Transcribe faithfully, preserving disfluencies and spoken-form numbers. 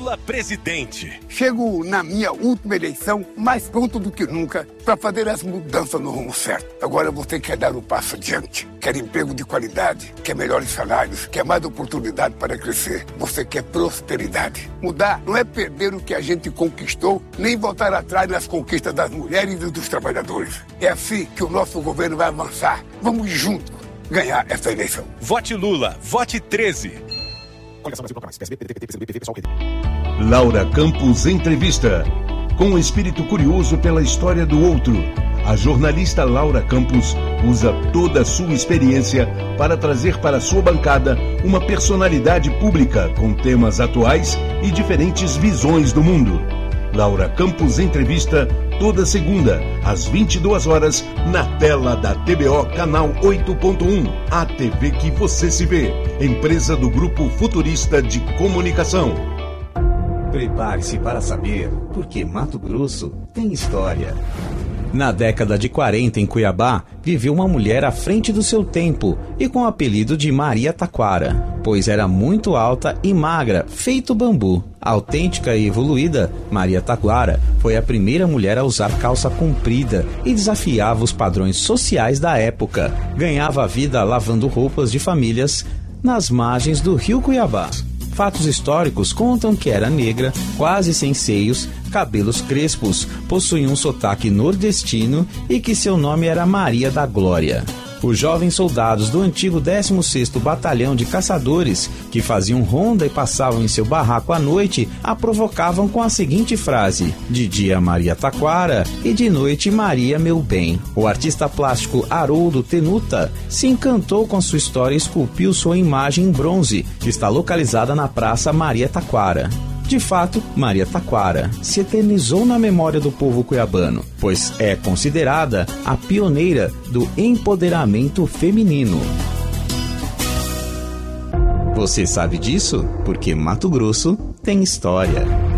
Lula presidente. Chego na minha última eleição mais pronto do que nunca para fazer as mudanças no rumo certo. Agora você quer dar um passo adiante, quer emprego de qualidade, quer melhores salários, quer mais oportunidade para crescer. Você quer prosperidade. Mudar não é perder o que a gente conquistou, nem voltar atrás nas conquistas das mulheres e dos trabalhadores. É assim que o nosso governo vai avançar. Vamos juntos ganhar essa eleição. Vote Lula, vote treze. Laura Campos Entrevista. Com um espírito curioso pela história do outro, a jornalista Laura Campos usa toda a sua experiência para trazer para sua bancada uma personalidade pública com temas atuais e diferentes visões do mundo. Laura Campos Entrevista, toda segunda, às vinte e duas horas, na tela da T B O Canal oito ponto um, a T V que você se vê, empresa do Grupo Futurista de Comunicação. Prepare-se para saber porque Mato Grosso tem história. Na década de quarenta, em Cuiabá, viveu uma mulher à frente do seu tempo e com o apelido de Maria Taquara, pois era muito alta e magra, feito bambu. Autêntica e evoluída, Maria Taquara foi a primeira mulher a usar calça comprida e desafiava os padrões sociais da época. Ganhava a vida lavando roupas de famílias nas margens do rio Cuiabá. Fatos históricos contam que era negra, quase sem seios, cabelos crespos, possuía um sotaque nordestino e que seu nome era Maria da Glória. Os jovens soldados do antigo décimo sexto Batalhão de Caçadores, que faziam ronda e passavam em seu barraco à noite, a provocavam com a seguinte frase: de dia Maria Taquara e de noite Maria meu bem. O artista plástico Haroldo Tenuta se encantou com sua história e esculpiu sua imagem em bronze, que está localizada na Praça Maria Taquara. De fato, Maria Taquara se eternizou na memória do povo cuiabano, pois é considerada a pioneira do empoderamento feminino. Você sabe disso? Porque Mato Grosso tem história.